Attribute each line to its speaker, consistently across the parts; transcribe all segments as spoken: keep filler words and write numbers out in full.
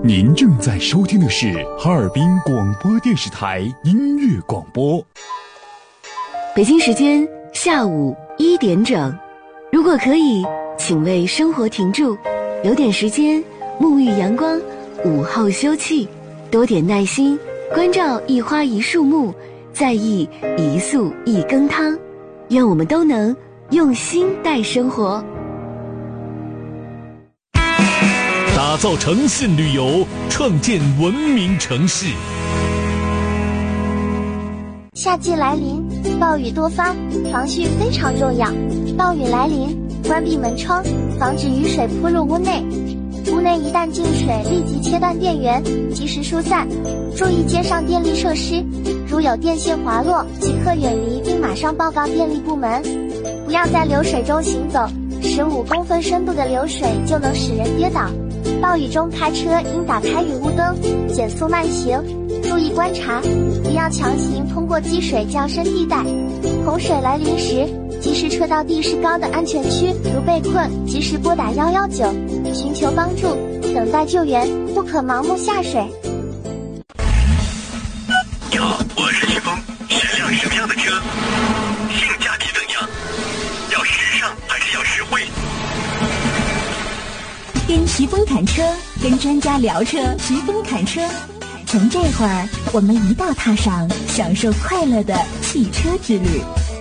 Speaker 1: 您正在收听的是哈尔滨广播电视台音乐广播。
Speaker 2: 北京时间下午一点整，如果可以，请为生活停住，留点时间沐浴阳光，午后休憩，多点耐心，关照一花一树木，在意一素一羹汤。愿我们都能用心待生活，
Speaker 1: 打造诚信旅游，创建文明城市。
Speaker 3: 夏季来临，暴雨多发，防汛非常重要。暴雨来临，关闭门窗，防止雨水扑入屋内。屋内一旦进水，立即切断电源，及时疏散。注意街上电力设施，如有电线滑落，即刻远离并马上报告电力部门。不要在流水中行走，十五公分深度的流水就能使人跌倒。暴雨中开车应打开雨雾灯，减速慢行，注意观察，不要强行通过积水较深地带。洪水来临时，及时撤到地势高的安全区，如被困，及时拨打一一九，寻求帮助，等待救援，不可盲目下水。
Speaker 4: 你好，我是徐峰，是辆什么样的车？性价比怎样？要时尚还是要实惠？
Speaker 5: 跟徐峰谈车，跟专家聊车，徐峰侃车。从这会儿，我们一道踏上享受快乐的汽车之旅。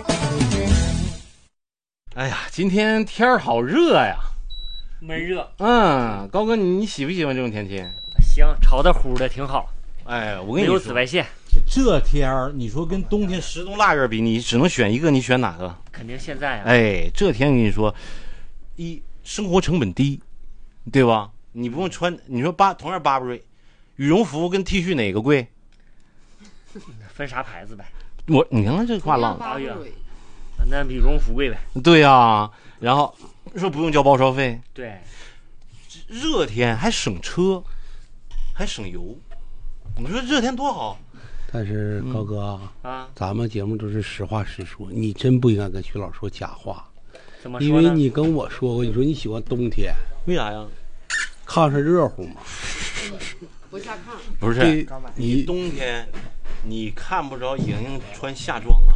Speaker 6: 哎呀，今天天儿好热呀，
Speaker 7: 闷热。
Speaker 6: 嗯，高哥，你喜不喜欢这种天气？
Speaker 7: 行，潮的乎的挺好。
Speaker 6: 哎，我跟你说，
Speaker 7: 没有紫外线。
Speaker 8: 这天儿，你说跟冬天
Speaker 6: 十冬腊月比，你只能选一个，你选哪个？
Speaker 7: 肯定现在啊。
Speaker 6: 哎，这天我跟你说，一生活成本低，对吧？你不用穿，你说巴同样巴布瑞，羽绒服跟 T 恤哪个贵？
Speaker 7: 分啥牌子呗？
Speaker 6: 我你看看这话浪，
Speaker 7: 哎呀，那比羽绒服贵呗？
Speaker 6: 对呀、啊，然后说不用交报销费，
Speaker 7: 对，
Speaker 6: 热天还省车，还省油，你说热天多好。
Speaker 9: 但是高哥啊，
Speaker 7: 嗯、啊，
Speaker 9: 咱们节目都是实话实说，你真不应该跟徐老说假话。
Speaker 7: 怎么说呢？
Speaker 9: 因为你跟我说过，你说你喜欢冬天，
Speaker 6: 为啥呀？
Speaker 9: 炕上热乎嘛。
Speaker 10: 不下炕。
Speaker 6: 不是，你冬天你看不着莹莹穿夏装啊，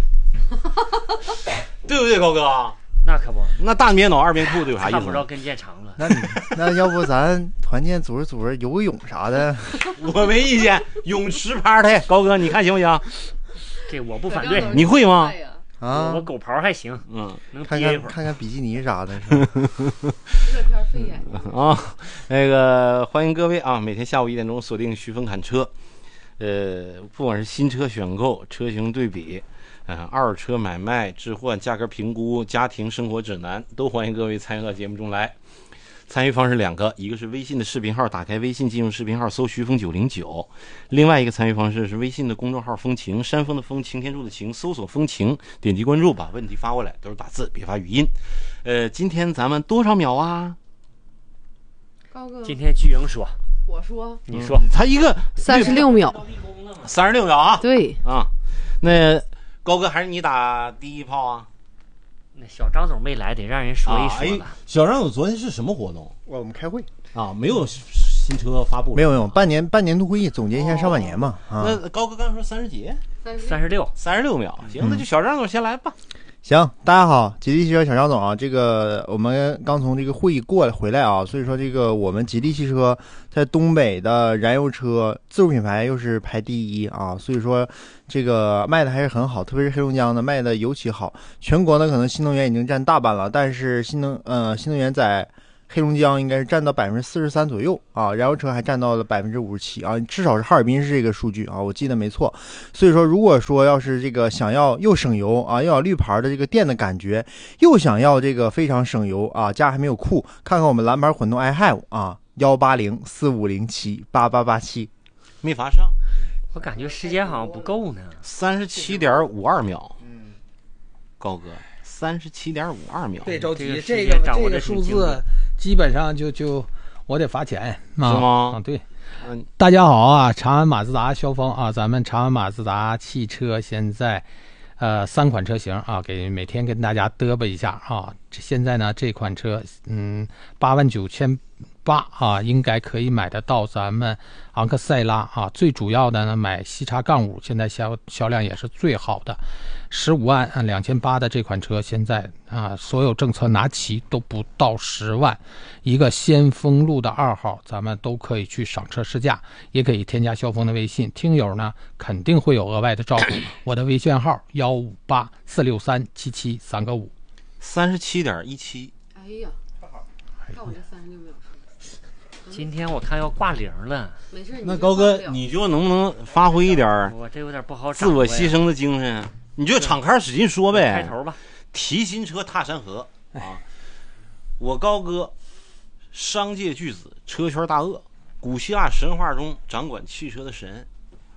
Speaker 6: 对不对，高哥？
Speaker 7: 那可不，
Speaker 6: 那大棉袄二棉裤都有啥意思？
Speaker 7: 看不着跟腱长了。
Speaker 11: 那那要不咱团建组织组织游个泳啥的？
Speaker 6: 我没意见，泳池 party， 高哥你看行不行？
Speaker 7: 这我不反对。
Speaker 6: 你会吗？
Speaker 11: 啊，
Speaker 7: 我狗刨还行，
Speaker 6: 嗯，
Speaker 7: 能
Speaker 11: 看看看看比基尼啥的。
Speaker 10: 热天费眼
Speaker 6: 啊，那个欢迎各位啊，每天下午一点钟锁定徐峰侃车，呃，不管是新车选购、车型对比。呃，二车买卖、置换、价格评估、家庭生活指南，都欢迎各位参与到节目中来。参与方式两个，一个是微信的视频号，打开微信进入视频号搜徐峰九零九；另外一个参与方式是微信的公众号风情，山峰的风，擎天柱的擎，搜索风情，点击关注，把问题发过来，都是打字，别发语音。呃，今天咱们多少秒啊？
Speaker 10: 高哥，
Speaker 7: 今天巨营说，
Speaker 10: 我说，
Speaker 7: 你说，
Speaker 6: 才一个
Speaker 10: 三十六秒，
Speaker 6: 三十六秒啊？
Speaker 10: 对
Speaker 6: 啊，那。高哥还是你打第一炮啊？
Speaker 7: 那小张总没来，得让人说一说了。
Speaker 8: 啊哎、小张总昨天是什么活动？
Speaker 11: 我们开会
Speaker 8: 啊，没有新车发布。
Speaker 11: 没有没有，半年半年度会议总结一下上半年嘛。
Speaker 6: 哦、啊，那高哥刚才说三十几？
Speaker 7: 三十六，
Speaker 6: 三十六秒。行，那就小张总先来吧。
Speaker 11: 行，大家好，吉利汽车小张总啊，这个我们刚从这个会议过来回来啊，所以说这个我们吉利汽车在东北的燃油车自主品牌又是排第一啊，所以说这个卖的还是很好，特别是黑龙江的卖的尤其好。全国呢可能新能源已经占大半了，但是新能呃新能源在黑龙江应该是占到百分之四十三左右啊，燃油车还占到了百分之五十七啊，至少是哈尔滨是这个数据啊，我记得没错。所以说，如果说要是这个想要又省油啊，又有绿牌的这个电的感觉，又想要这个非常省油啊，家还没有库，看看我们蓝牌混动 i have 啊，幺八零四五零七八八八七，
Speaker 6: 没法上，
Speaker 7: 我感觉时间好像不够呢，
Speaker 6: 三十七点五二秒，嗯，高哥。三十七点五二秒，
Speaker 12: 别着急，这个这个数字基本上就就我得罚钱，
Speaker 6: 是吗？
Speaker 12: 啊，对。嗯，大家好啊，长安马自达肖峰啊，咱们长安马自达汽车现在呃三款车型啊，给每天跟大家嘚啵一下啊。这现在呢这款车嗯八万九千八啊，应该可以买得到咱们昂克赛拉啊。最主要的呢，买西叉杠五，现在销销量也是最好的。十五万啊，两千八的这款车，现在啊，所有政策拿齐都不到十万。一个先锋路的二号，咱们都可以去赏车试驾，也可以添加萧峰的微信。听友呢，肯定会有额外的照顾。我的微信号幺五八四六三七七三个五，
Speaker 6: 三十七点一七。
Speaker 10: 哎呀，看我这三十六秒。
Speaker 7: 今天我看要挂零了。
Speaker 10: 没事，
Speaker 6: 那高哥，你就能不能发挥一点
Speaker 7: 我这有点不好
Speaker 6: 自我牺牲的精神？你就敞开使劲说呗。
Speaker 7: 开头吧，
Speaker 6: 提新车踏山河啊！我高哥，商界巨子，车圈大鳄，古希腊神话中掌管汽车的神。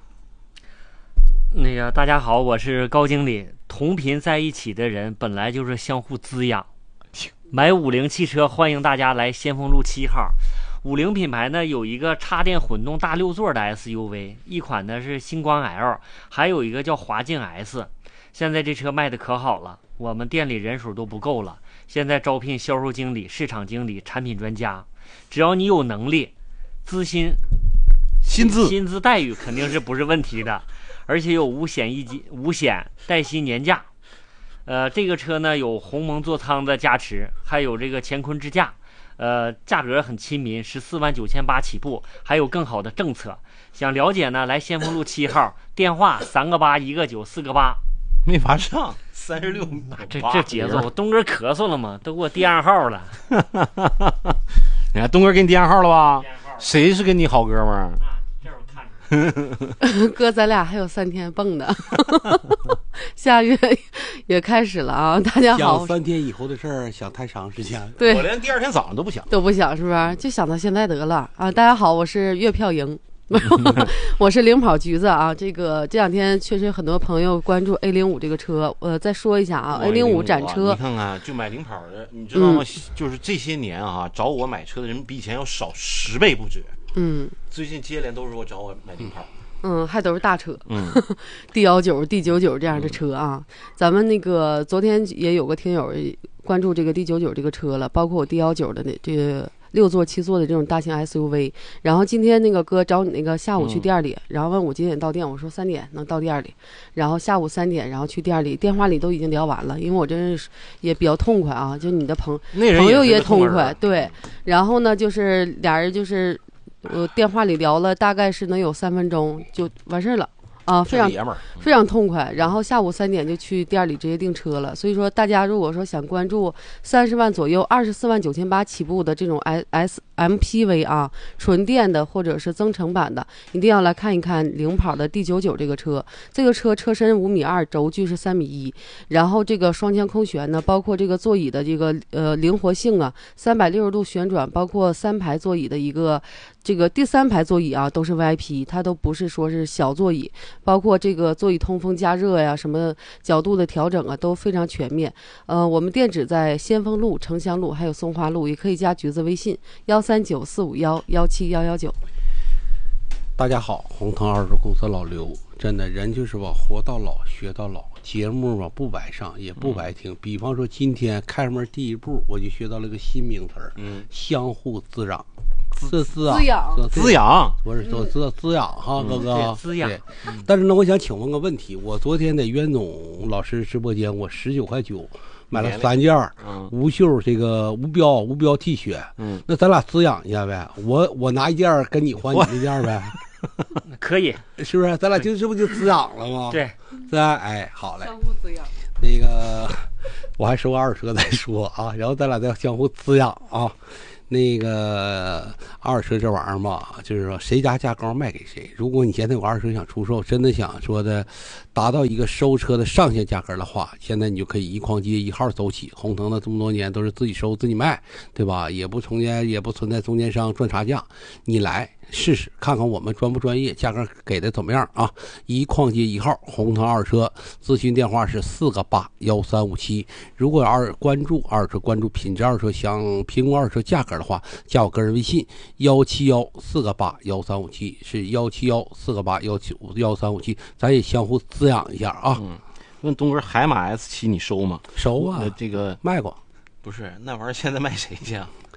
Speaker 7: 那个大家好，我是高经理。同频在一起的人本来就是相互滋养。买五菱汽车，欢迎大家来先锋路七号。五菱品牌呢有一个插电混动大六座的 S U V， 一款呢是星光 L， 还有一个叫华境 S。现在这车卖的可好了，我们店里人手都不够了，现在招聘销售经理、市场经理、产品专家。只要你有能力，资薪
Speaker 6: 薪资
Speaker 7: 薪资待遇肯定是不是问题的，而且有五险一金、五险带息年假。呃，这个车呢有鸿蒙座舱的加持，还有这个乾坤支架。呃，价格很亲民，十四万九千八起步，还有更好的政策。想了解呢，来先锋路七号，电话三个八一个九四个八。
Speaker 6: 没法上，三十六秒八。
Speaker 7: 这这节奏，东哥咳嗽了吗？都给我递暗号了。
Speaker 6: 你看东哥给你递暗号了吧？谁是跟你好哥们儿？
Speaker 7: 这我看
Speaker 10: 着。哥，咱俩还有三天蹦的，下月也开始了啊！大家好。
Speaker 9: 想三天以后的事儿，想太长时间。
Speaker 10: 对，
Speaker 6: 我连第二天早上都不想，
Speaker 10: 都不想，是不是？就想到现在得了啊！大家好，我是月票营。我是领跑橘子啊，这个这两天确实很多朋友关注 A 零五 这个车，呃，再说一下啊 ，A 零五 展车，
Speaker 6: 你看看就买领跑的，你知道吗？嗯、就是这些年啊，找我买车的人比以前要少十倍不止。
Speaker 10: 嗯，
Speaker 6: 最近接连都是我找我买领跑。
Speaker 10: 嗯，还都是大车，
Speaker 6: 嗯
Speaker 10: ，D 幺九、D 九九这样的车啊。嗯、咱们那个昨天也有个听友关注这个 D 九九这个车了，包括我 D 幺九的那这个。六座七座的这种大型 S U V， 然后今天那个哥找你那个下午去店里，嗯、然后问我几点到店，我说三点能到店里，然后下午三点然后去店里，电话里都已经聊完了，因为我真是也比较痛快啊，就你的朋朋友也痛快，对，然后呢就是俩人就是我、呃、电话里聊了大概是能有三分钟就完事儿了。啊，非常非常痛快，然后下午三点就去店里直接订车了。所以说，大家如果说想关注三十万左右、二十四万九千八起步的这种 S M P V 啊，纯电的或者是增程版的，一定要来看一看领跑的 D 九九这个车。这个车车身五米二，轴距是三米一，然后这个双腔空悬呢，包括这个座椅的这个呃灵活性啊，三百六十度旋转，包括三排座椅的一个。这个第三排座椅啊都是 V I P， 它都不是说是小座椅，包括这个座椅通风加热呀，什么角度的调整啊都非常全面。呃，我们店址在先锋路、城乡路还有松花路，也可以加橘子微信幺三九四五幺幺七幺幺九。
Speaker 9: 大家好，红腾二手公司老刘，真的人就是吧，活到老学到老。节目嘛不白上也不白听，嗯、比方说今天开门第一步，我就学到了个新名词儿，
Speaker 6: 嗯，
Speaker 9: 相互滋养。滋滋
Speaker 10: 滋养
Speaker 6: 滋养，
Speaker 9: 我是说滋滋养哈，哥哥
Speaker 7: 滋养。
Speaker 9: 但是呢，我想请问个问题，我昨天在袁总老师直播间，我十九块九买了三件无袖这个无标无标 T 恤，
Speaker 6: 嗯，
Speaker 9: 那咱俩滋养一下呗，我我拿一件跟你换你一件呗，
Speaker 7: 可以，
Speaker 9: 是不是？咱俩就这不就滋养了吗？
Speaker 7: 对，
Speaker 9: 咱哎好嘞，
Speaker 10: 相互滋养。
Speaker 9: 那个我还收个二手车再说啊，然后咱俩再相互滋养啊。那个二手车这玩意儿吧，就是说谁家价高卖给谁。如果你现在有二手车想出售，真的想说的达到一个收车的上限价格的话，现在你就可以一矿街一号走起。红腾的这么多年都是自己收自己卖，对吧？也不中间也不存在中间商赚差价，你来试试看看我们专不专业，价格给的怎么样啊？一矿街一号红腾二手车，咨询电话是四个八幺三五七。如果二关注二手车，关注品质二手车，想评估二手车价格的话，加我个人微信幺七幺四个八幺三五七，是幺七幺四个八幺七幺三五七，咱也相互滋养一下啊。
Speaker 6: 嗯，问东哥，海马 S 七 你收吗？
Speaker 9: 收啊，
Speaker 6: 呃、这个
Speaker 9: 卖过。
Speaker 6: 不是那玩意儿，现在卖谁去啊？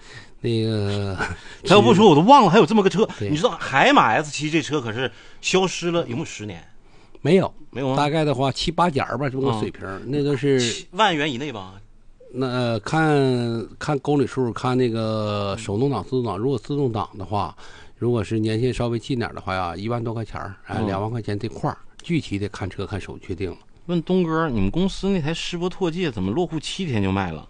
Speaker 9: 那个
Speaker 6: 他要不说我都忘了还有这么个车。你知道海马 S 七 这车可是消失了有没有十年？
Speaker 9: 没有，
Speaker 6: 没有吗？
Speaker 9: 大概的话七八件吧，这么个水平，嗯、那都是
Speaker 6: 万元以内吧。
Speaker 9: 那、呃、看看公里数，看那个手动挡、自动挡。如果自动挡的话，如果是年限稍微近点的话呀，一万多块钱儿，哎，两、嗯、万块钱这块儿，具体得看车看手确定了。
Speaker 6: 问东哥，你们公司那台世博拓界怎么落户七天就卖了？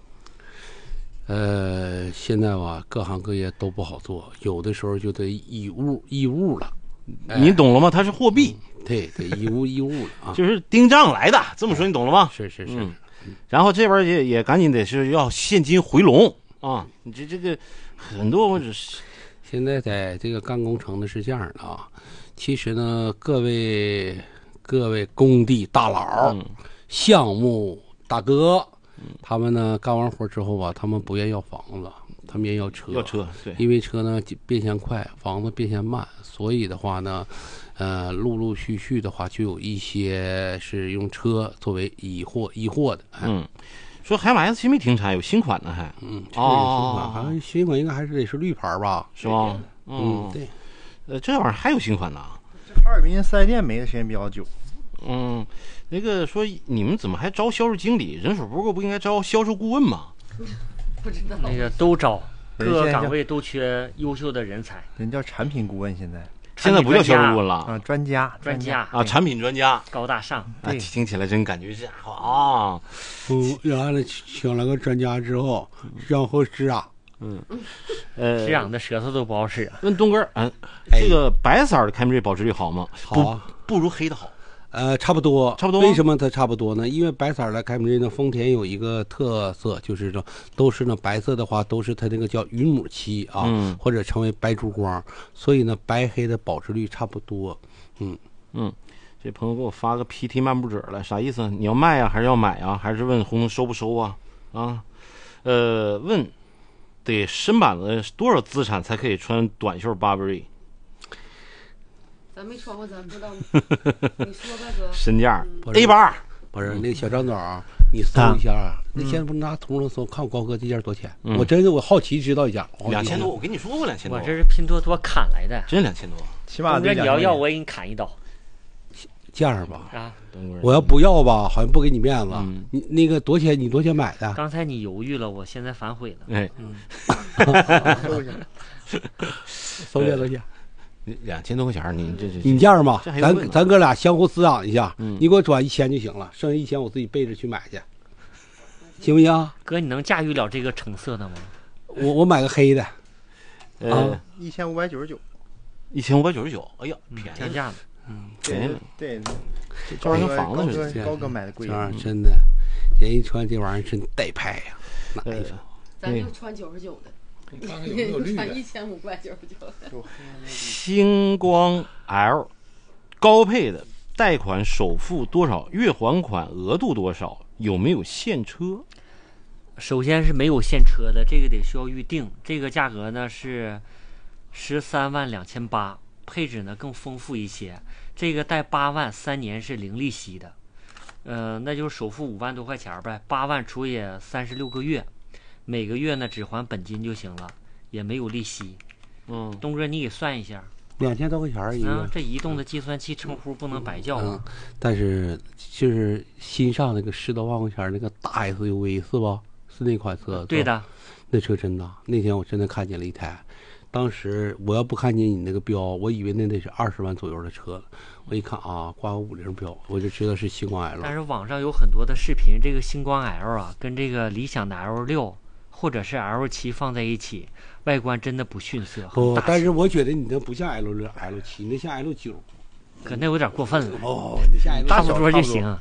Speaker 9: 呃，现在吧，各行各业都不好做，有的时候就得以物易物了。
Speaker 6: 哎、你懂了吗？它是货币，
Speaker 9: 嗯、对，得以物易物了啊，
Speaker 6: 就是盯账来的。这么说你懂了吗？
Speaker 9: 是是是。
Speaker 6: 嗯然后这边也也赶紧得是要现金回笼啊！你这这个很多我只是
Speaker 9: 现在在这个干工程的是这样的啊，其实呢，各位各位工地大佬、嗯、项目大哥，嗯、他们呢干完活之后吧，他们不愿意要房子，他们愿意要车，
Speaker 6: 要车，对，
Speaker 9: 因为车呢变现快，房子变现慢，所以的话呢。呃，陆陆续续的话，就有一些是用车作为移货移货的。哎、
Speaker 6: 嗯，说海马 S 七没停产，有新款的还。
Speaker 9: 嗯，这是有新款，好像、哦、新款应该还是得是绿牌吧？
Speaker 6: 是吗？
Speaker 9: 嗯，对。
Speaker 6: 呃，这玩意儿还有新款呢。
Speaker 11: 这哈尔滨四 S 店没的时间比较久。
Speaker 6: 嗯，那个说你们怎么还招销售经理？人手不够，不应该招销售顾问吗？
Speaker 10: 不知道。
Speaker 7: 那个都招，各个岗位都缺优秀的人才。
Speaker 11: 人叫产品顾问，现在。
Speaker 6: 现在不叫销售顾问了
Speaker 11: 啊，专家，
Speaker 7: 专家
Speaker 6: 啊，产品专家，
Speaker 7: 高大上。
Speaker 6: 哎，听起来真感觉这家伙啊，
Speaker 9: 嗯，然后呢，请了个专家之后，然后是啊，
Speaker 6: 嗯，呃，
Speaker 7: 这样的舌头都不好使啊。
Speaker 6: 问东哥，嗯，这个白色的凯美瑞保值率好吗？
Speaker 9: 好啊，
Speaker 6: 不如黑的好。
Speaker 9: 呃，差不多，
Speaker 6: 差不多。
Speaker 9: 为什么它差不多呢？因为白色的凯美瑞呢，丰田有一个特色，就是说都是呢白色的话，都是它那个叫云母漆啊，
Speaker 6: 嗯、
Speaker 9: 或者称为白珠光，所以呢白黑的保值率差不多。嗯
Speaker 6: 嗯，这朋友给我发个 P T 漫步者了，啥意思？你要卖啊，还是要买啊？还是问红收不收啊？啊，呃，问得身板子多少资产才可以穿短袖 Burberry？
Speaker 10: 咱没穿过，咱不知道。你说吧，哥。
Speaker 6: 身价、
Speaker 9: 嗯、
Speaker 6: A 八，
Speaker 9: 不是那个小张总，你搜一下，啊、你现在不拿图上搜，看高哥这件多少钱？嗯、我真的我好奇知道一下。
Speaker 6: 两千多，我跟你说过两千多。
Speaker 7: 我这是拼多多砍来的，
Speaker 6: 真两千多。
Speaker 11: 起码
Speaker 7: 你要要，我给你砍一刀。
Speaker 9: 这样吧，
Speaker 7: 啊，
Speaker 9: 我要不要吧，好像不给你面子。嗯、你那个多少钱？你多少钱买的？
Speaker 7: 刚才你犹豫了，我现在反悔了。
Speaker 6: 哎，
Speaker 7: 嗯，
Speaker 9: 搜一下，搜一下，搜一下。
Speaker 6: 两千多块钱，你这是
Speaker 9: 你这样吧，
Speaker 6: 这
Speaker 9: 咱咱哥俩相互滋养一下，
Speaker 6: 嗯、
Speaker 9: 你给我转一千就行了，剩下一千我自己背着去买去，行不行？
Speaker 7: 哥，你能驾驭了这个橙色的吗？
Speaker 9: 我我买个黑的，
Speaker 6: 呃，
Speaker 11: 一千五百九十九，
Speaker 6: 一千五百九十九，哎呀，便宜
Speaker 7: 降价了，
Speaker 6: 嗯，便宜了，
Speaker 11: 对，
Speaker 6: 这玩意儿跟房子似
Speaker 11: 的，高哥买的贵，
Speaker 9: 这玩意儿真的，人一穿这玩意儿真带派呀，哪一种？
Speaker 10: 咱就穿九十九的。穿一千五百九十九。
Speaker 6: 星光 L 高配的贷款首付多少？月还款额度多少？有没有现车？
Speaker 7: 首先是没有现车的，这个得需要预定。这个价格呢是十三万两千八，配置呢更丰富一些。这个贷八万，三年是零利息的。呃，那就是首付五万多块钱呗，八万除以三十六个月。每个月呢只还本金就行了，也没有利息。
Speaker 6: 嗯，
Speaker 7: 东哥你给算一下，
Speaker 9: 两千多块钱一个、
Speaker 7: 啊。这移动的计算器称呼不能白叫啊、
Speaker 9: 嗯。但是就是新上那个十多万块钱那个大 S U V 是吧？是那款车？
Speaker 7: 对的，
Speaker 9: 那车真的，那天我真的看见了一台。当时我要不看见你那个标，我以为那得是二十万左右的车。我一看啊，挂个五菱标，我就知道是星光 L。
Speaker 7: 但是网上有很多的视频，这个星光 L 啊，跟这个理想的 L 六。或者是 L 七放在一起，外观真的不逊色。
Speaker 9: 不、哦，但是我觉得你那不像 L 六、L 七，那像 L 九，
Speaker 7: 可那有点过分了。
Speaker 9: 哦，你像 L
Speaker 7: 差不多就行。